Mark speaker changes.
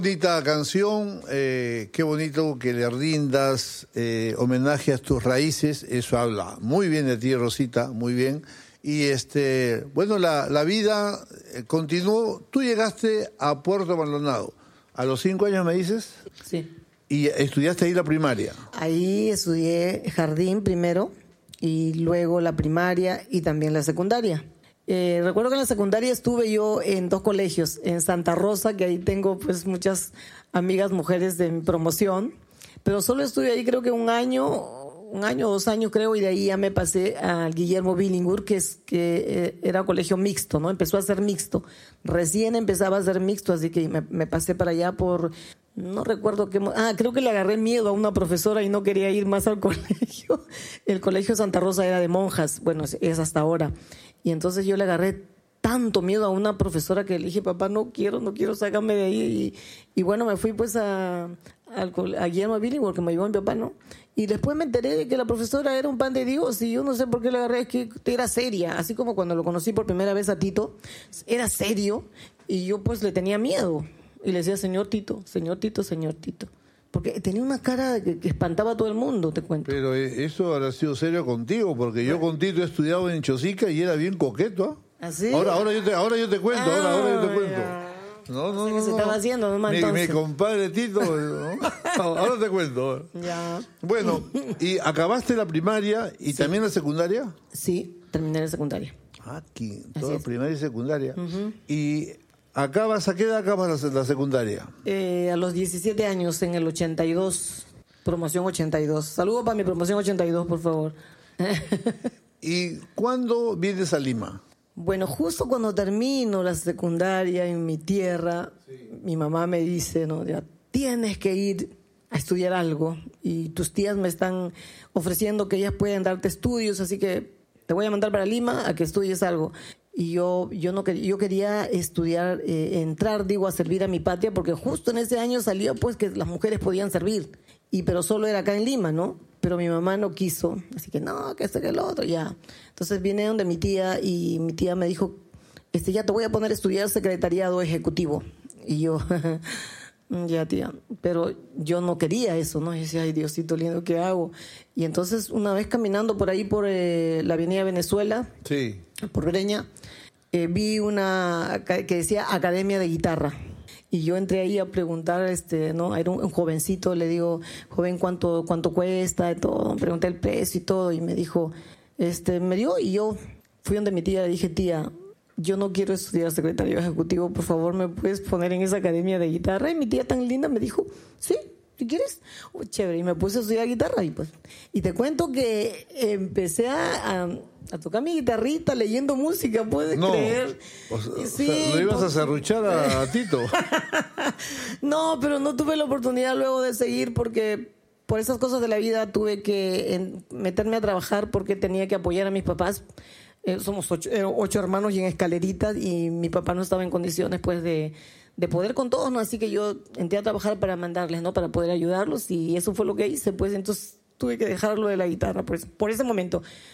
Speaker 1: Bonita canción, qué bonito que le rindas homenaje a tus raíces, eso habla muy bien de ti, Rosita, muy bien. Y bueno, la vida continuó, tú llegaste a Puerto Maldonado, a los 5 años me dices,
Speaker 2: Sí.
Speaker 1: y estudiaste ahí la primaria.
Speaker 2: Ahí estudié jardín primero y luego la primaria y también la secundaria. Recuerdo que en la secundaria estuve yo en 2 colegios, en Santa Rosa, que ahí tengo pues muchas amigas mujeres de mi promoción, pero solo estuve ahí creo que un año o 2 años creo, y de ahí ya me pasé al Guillermo Billingur, que era colegio mixto, ¿no? Empezó a ser mixto, recién empezaba a ser mixto, así que me pasé para allá por, no recuerdo qué, creo que le agarré miedo a una profesora y no quería ir más al colegio. El colegio Santa Rosa era de monjas, bueno, es hasta ahora. Y entonces yo le agarré tanto miedo a una profesora que le dije, papá, no quiero, sácame de ahí. Y bueno, me fui pues a Guillermo Billingur, que me llevó mi papá, ¿no? Y después me enteré de que la profesora era un pan de Dios, y yo no sé por qué le agarré, es que era seria, así como cuando lo conocí por primera vez a Tito, era serio, y yo pues le tenía miedo. Y le decía, señor Tito, señor Tito, señor Tito. Porque tenía una cara que espantaba a todo el mundo, te cuento.
Speaker 1: Pero eso habrá sido serio contigo, porque yo con Tito he estudiado en Chosica y era bien coqueto, ¿ah?
Speaker 2: ¿Ah, sí?
Speaker 1: Ahora yo te cuento, ahora yo te cuento. No,
Speaker 2: ¿Qué se estaba haciendo, no,
Speaker 1: mi compadre Tito, ¿no? Ahora te cuento.
Speaker 2: Ya.
Speaker 1: Bueno, ¿y acabaste la primaria y también la secundaria?
Speaker 2: Sí, terminé la secundaria.
Speaker 1: Aquí, toda primaria y secundaria. ¿Y a qué edad acabas la secundaria?
Speaker 2: A los 17 años, en el 82, promoción 82. Saludos para mi promoción 82, por favor.
Speaker 1: ¿Y cuándo vienes a Lima?
Speaker 2: Bueno, justo cuando termino la secundaria en mi tierra, mi mamá me dice, no, ya tienes que ir a estudiar algo, y tus tías me están ofreciendo que ellas pueden darte estudios, así que te voy a mandar para Lima a que estudies algo. Y yo quería estudiar, entrar, a servir a mi patria, porque justo en ese año salió pues que las mujeres podían servir, pero solo era acá en Lima, ¿no? Pero mi mamá no quiso, así que no, que esto, que el otro, ya. Entonces vine donde mi tía, y mi tía me dijo, ya te voy a poner a estudiar secretariado ejecutivo. Y yo, ya tía, pero yo no quería eso, ¿no? Y decía, ay, Diosito lindo, ¿qué hago? Y entonces una vez caminando por ahí, por la avenida Venezuela,
Speaker 1: sí,
Speaker 2: por Breña, vi una que decía Academia de Guitarra. Y yo entré ahí a preguntar, ¿no? Era un jovencito, le digo, joven, ¿cuánto cuesta? Y todo, pregunté el precio y todo, y me dijo, me dio, y yo fui donde mi tía, le dije, tía, yo no quiero estudiar secretario ejecutivo, por favor, ¿me puedes poner en esa academia de guitarra? Y mi tía tan linda me dijo, sí, si quieres, chévere, y me puse a estudiar guitarra, y te cuento que empecé a tocar mi guitarrita leyendo música, ¿puedes creer?
Speaker 1: Sí, ¿lo ibas a serruchar a Tito?
Speaker 2: No, pero no tuve la oportunidad luego de seguir, porque por esas cosas de la vida tuve que meterme a trabajar, porque tenía que apoyar a mis papás. Somos 8 hermanos y en escaleritas, y mi papá no estaba en condiciones pues de poder con todos, ¿no? Así que yo entré a trabajar para mandarles, ¿no? Para poder ayudarlos, y eso fue lo que hice, pues entonces tuve que dejarlo de la guitarra pues, por ese momento.